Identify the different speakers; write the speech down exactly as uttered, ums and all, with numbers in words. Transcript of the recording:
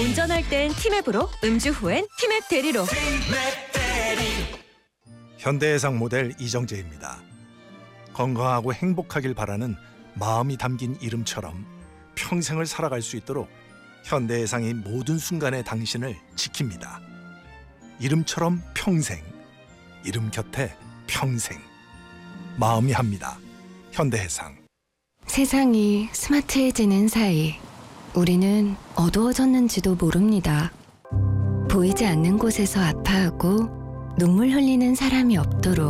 Speaker 1: 운전할 땐 티맵으로, 음주 후엔 티맵 대리로.
Speaker 2: 현대해상 모델 이정재입니다. 건강하고 행복하길 바라는 마음이 담긴 이름처럼 평생을 살아갈 수 있도록 현대해상이 모든 순간에 당신을 지킵니다. 이름처럼 평생, 이름 곁에 평생. 마음이 합니다. 현대해상.
Speaker 3: 세상이 스마트해지는 사이 우리는 어두워졌는지도 모릅니다. 보이지 않는 곳에서 아파하고 눈물 흘리는 사람이 없도록